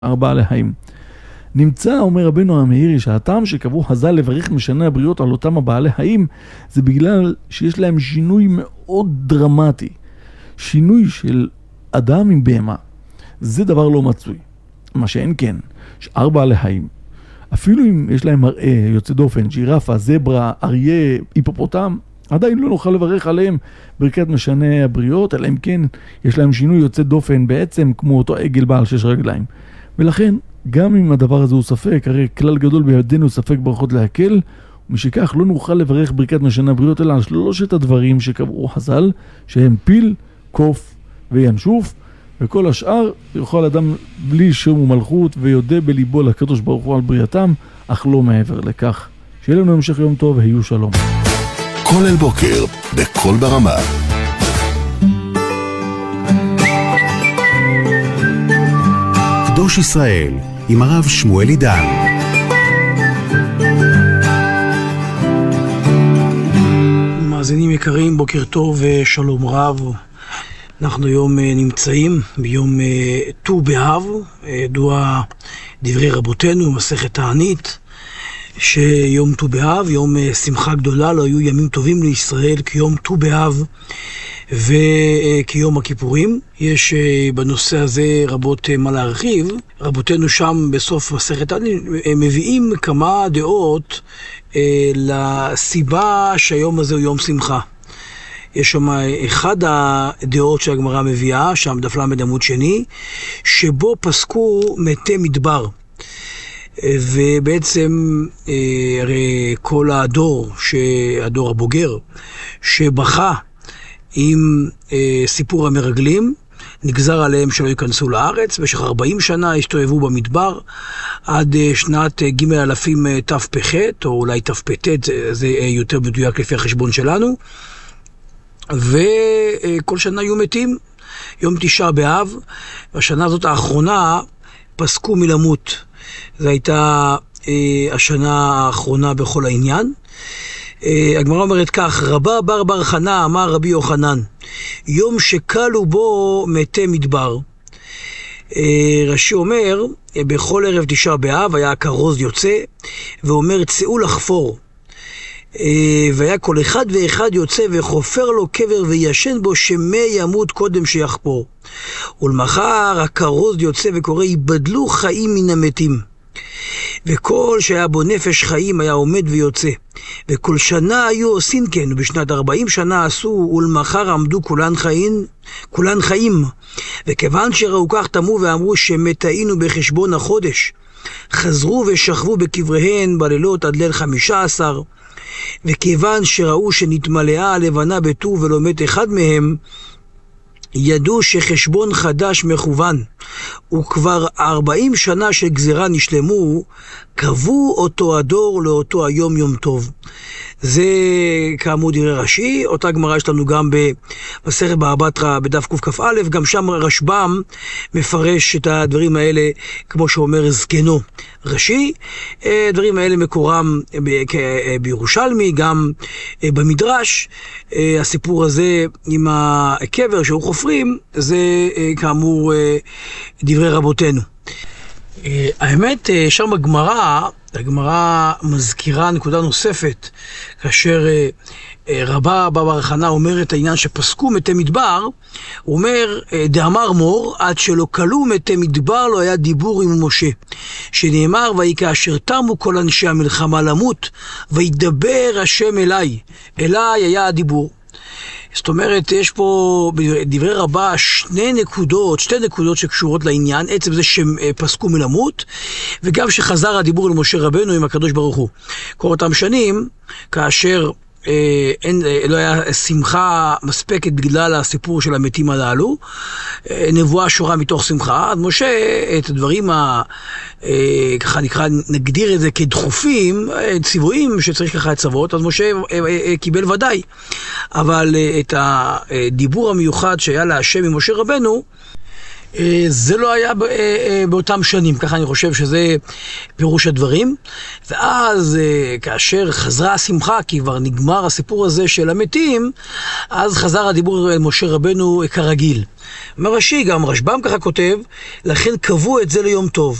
ארבעה לחיים. נמצא, אומר רבנו המאירי, שהטעם שקבעו חז"ל לברך משנה הבריות על אותם הבעלי חיים, זה בגלל שיש להם שינוי מאוד דרמטי. שינוי של אדם עם בהמה. זה דבר לא מצוי. מה שאין כן, שאר בעלי חיים, אפילו אם יש להם מראה יוצא דופן, ג'ירפה, זברה, אריה, היפופוטם, עדיין לא נוכל לברך עליהם ברכת משנה הבריות, אלא אם כן יש להם שינוי יוצא דופן בעצם כמו אותו עגל בעל 6 רגליים. ולכן, גם אם הדבר הזה הוא ספק, הרי כלל גדול בידינו ספק ברכות להקל, ומשכך לא נוכל לברך ברכת משנה הבריות, אלא על 3 הדברים שקבעו חז"ל, שהם פיל, קוף וינשוף, וכל השאר יוכל אדם בלי שום ומלכות ויודע בליבו לקדוש ברוך הוא על בריאתם, אך לא מעבר לכך. שיהיה לנו המשך יום טוב, היו שלום. כל אל בוקר, בכל ברמה. קדוש ישראל, עם הרב שמואל עידן. מאזינים יקרים, בוקר טוב ושלום רב. אנחנו היום נמצאים ביום ט"ו באב, ידוע דברי רבותינו, מסכת תענית, שיום ט"ו באב, יום שמחה גדולה, לא היו ימים טובים לישראל כיום ט"ו באב וכיום הכיפורים. יש בנושא הזה רבות מה להרחיב. רבותינו שם בסוף מסכת תענית מביאים כמה דעות לסיבה שהיום הזה הוא יום שמחה. יש שם אחד הדעות שהגמרא מביאה, שם דף למד עמוד שני, שבו פסקו מתי מדבר. ובעצם הרי כל הדור הבוגר שבכה עם סיפור המרגלים, נגזר עליהם שלא ייכנסו לארץ, במשך 40 שנה הסתובבו במדבר, עד שנת ג' אלפים תפ"ח, או אולי תפ"ט, זה יותר מדויק לפי החשבון שלנו, וכל שנה היו מתים. יום 9 באב, בשנה הזאת האחרונה, פסקו מלמות. זו הייתה השנה האחרונה בכל העניין. הגמרא אומרת כך, רבה בר חנה אמר רבי יוחנן, יום שקלו בו מתי מדבר. רש"י אומר, בכל ערב 9 באב היה הכרוז יוצא, ואומר צאו לחפור. והיה כל אחד ואחד יוצא וחופר לו קבר וישן בו שמא ימות קודם שיחפור. ולמחר הכרוז יוצא וקורא יבדלו חיים מן המתים. וכל שהיה בו נפש חיים היה עומד ויוצא. וכל שנה היו עושים כן, ובשנת 40 שנה עשו, ולמחר עמדו כולן חיים. וכיוון שראו כך תמו ואמרו שמתאינו בחשבון החודש, חזרו ושכבו בקבריהן בלילות עד ליל 15. וכיוון שראו שנתמלאה הלבנה בטוב ולא מת אחד מהם, ידעו שחשבון חדש מכוון, וכבר 40 שנה של גזירה נשלמו, קבעו אותו הדור לאותו היום יום טוב. זה כאמור דברי רש"י. אותה גמרא יש לנו גם במסכת בבא בתרא בדף קכ"א, גם שם רשב"ם מפרש את הדברים האלה כמו שאומר זקנו רש"י. הדברים האלה מקורם בירושלמי, גם במדרש. הסיפור הזה עם הקבר שהוא חופרים, זה כאמור דברי רבותינו. האמת, שם הגמרא מזכירה נקודה נוספת, כאשר רבה בר חנה אומר את העניין שפסקו מתי מדבר, הוא אומר, דאמר מור, עד שלא כלו מתי מדבר לא היה דיבור עם משה, שנאמר, ויהי כאשר תמו כל אנשי המלחמה למות, וידבר השם אליי היה הדיבור. זאת אומרת, יש פה בדברי רבה שתי נקודות שקשורות לעניין, עצם זה שפסקו מלמות, וגם שחזר הדיבור למשה רבנו עם הקדוש ברוך הוא. כל אותם שנים, כאשר לא היה שמחה מספקת בגלל הסיפור של המתים הללו, נבואה שורה מתוך שמחה, אז משה את הדברים ככה נגדיר את זה כדחופים, ציוויים שצריך ככה לצוות, אז משה קיבל ודאי, אבל את הדיבור המיוחד שהיה להשם עם משה רבנו, זה לא היה באותם שנים, ככה אני חושב שזה פירוש הדברים. ואז כאשר חזרה השמחה, כי כבר נגמר הסיפור הזה של המתים, אז חזר הדיבור אל משה רבנו כרגיל. אומר רש"י, גם רשב"ם ככה כותב, לכן קבעו את זה ליום טוב.